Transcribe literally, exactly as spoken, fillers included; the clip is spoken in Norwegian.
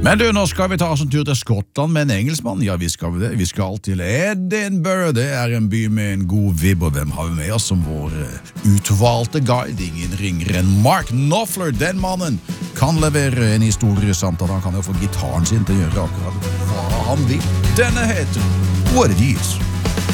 Men du, nå skal vi ta oss en tur til Skottland med en engelskmann. Ja, vi skal det. Vi skal til Edinburgh. Det er en by med en god vibb, og hvem har vi med oss som vår utvalgte guide? Ingen ringer enn Mark Knopfler. Den mannen kan levere en historie samt at han kan jo få gitaren sin til å gjøre akkurat hva han vil. Denne heter What It Is.